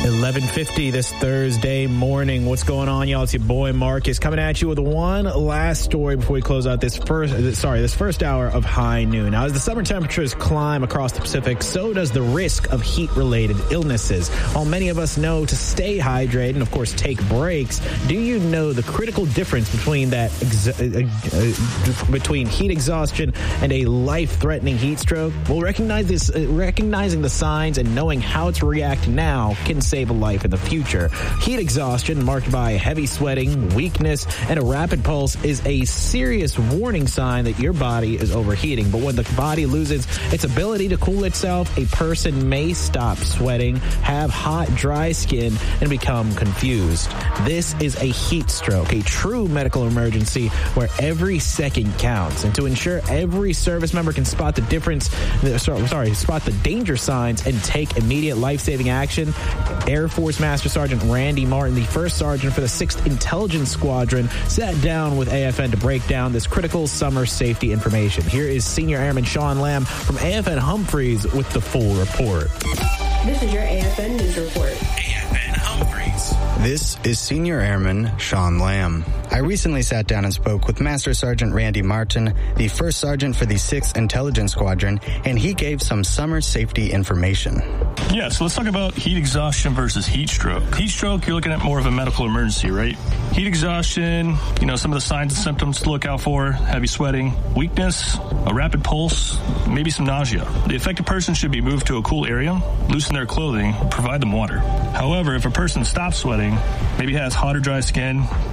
11:50 this Thursday morning. What's going on, y'all? It's your boy Marcus coming at you with one last story before we close out this first hour of High Noon. Now, as the summer temperatures climb across the Pacific, so does the risk of heat-related illnesses. While many of us know to stay hydrated and, of course, take breaks, do you know the critical difference between between heat exhaustion and a life-threatening heat stroke? Well, recognizing the signs and knowing how to react now can save a life in the future. Heat exhaustion, marked by heavy sweating, weakness, and a rapid pulse, is a serious warning sign that your body is overheating. But when the body loses its ability to cool itself, a person may stop sweating, have hot, dry skin, and become confused. This is a heat stroke, a true medical emergency where every second counts. And to ensure every service member can spot the danger signs and take immediate life-saving action, Air Force Master Sergeant Randy Martin, the first sergeant for the 6th Intelligence Squadron, sat down with AFN to break down this critical summer safety information. Here is Senior Airman Sean Lamb from AFN Humphreys with the full report. This is your AFN News Report. AFN Humphreys. This is Senior Airman Sean Lamb. I recently sat down and spoke with Master Sergeant Randy Martin, the first sergeant for the 6th Intelligence Squadron, and he gave some summer safety information. Yeah, so let's talk about heat exhaustion versus heat stroke. Heat stroke, you're looking at more of a medical emergency, right? Heat exhaustion, some of the signs and symptoms to look out for: heavy sweating, weakness, a rapid pulse, maybe some nausea. The affected person should be moved to a cool area, loosen their clothing, provide them water. However, if a person stops sweating, maybe has hot or dry skin,